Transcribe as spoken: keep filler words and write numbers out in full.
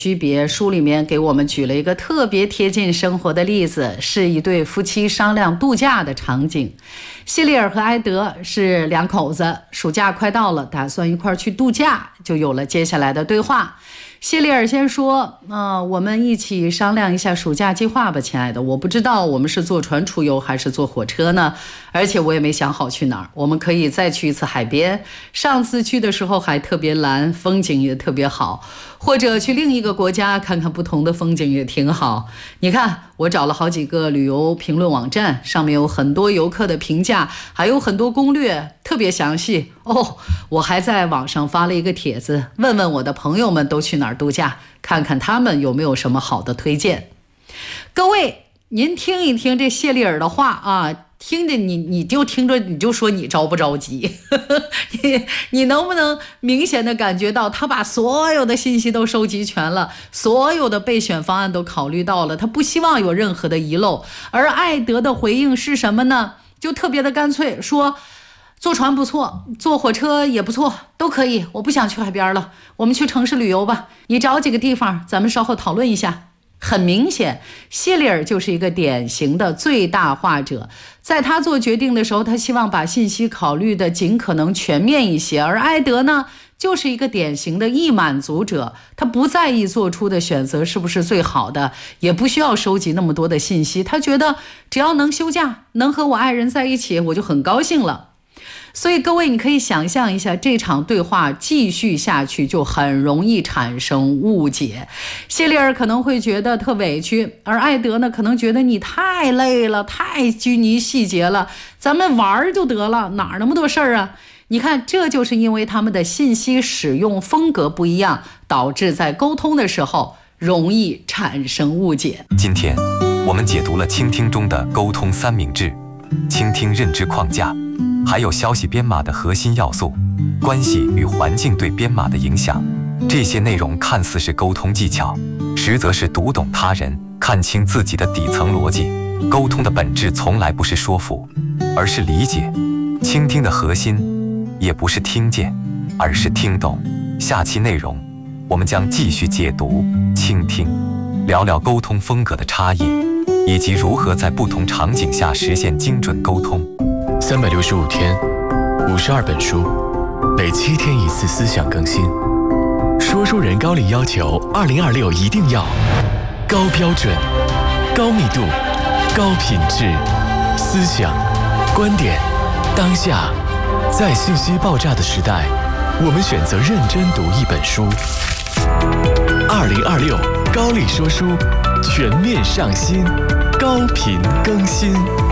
区别，书里面给我们举了一个特别贴近生活的例子，是一对夫妻商量度假的场景。谢利尔和埃德是两口子，暑假快到了，打算一块儿去度假，就有了接下来的对话。谢利尔先说，呃，我们一起商量一下暑假计划吧，亲爱的。我不知道我们是坐船出游还是坐火车呢，而且我也没想好去哪儿。我们可以再去一次海边，上次去的时候还特别蓝，风景也特别好。或者去另一个国家看看不同的风景也挺好。你看，我找了好几个旅游评论网站，上面有很多游客的评价，还有很多攻略，特别详细哦。我还在网上发了一个帖子，问问我的朋友们都去哪儿度假，看看他们有没有什么好的推荐。各位，您听一听这谢利尔的话啊，听着你你就听着你就说你着不着急你你能不能明显的感觉到他把所有的信息都收集全了，所有的备选方案都考虑到了，他不希望有任何的遗漏。而艾德的回应是什么呢？就特别的干脆，说坐船不错，坐火车也不错，都可以，我不想去海边了，我们去城市旅游吧，你找几个地方咱们稍后讨论一下。很明显，谢利尔就是一个典型的最大化者，在他做决定的时候，他希望把信息考虑的尽可能全面一些。而埃德呢，就是一个典型的易满足者，他不在意做出的选择是不是最好的，也不需要收集那么多的信息，他觉得只要能休假，能和我爱人在一起，我就很高兴了。所以各位，你可以想象一下，这场对话继续下去就很容易产生误解。谢利尔可能会觉得特委屈，而艾德呢，可能觉得你太累了，太拘泥细节了，咱们玩就得了，哪儿那么多事儿啊？你看，这就是因为他们的信息使用风格不一样，导致在沟通的时候容易产生误解。 今天我们解读了倾听中的沟通三明治，倾听认知框架，还有消息编码的核心要素，关系与环境对编码的影响。这些内容看似是沟通技巧，实则是读懂他人，看清自己的底层逻辑。沟通的本质从来不是说服，而是理解。倾听的核心也不是听见，而是听懂。下期内容我们将继续解读倾听，聊聊沟通风格的差异，以及如何在不同场景下实现精准沟通。 三百六十五天，五十二本书，每七天一次思想更新。说书人高力要求二零二六一定要高标准、高密度、高品质，思想、观点，当下，在信息爆炸的时代，我们选择认真读一本书。二零二六高力说书全面上新，高频更新。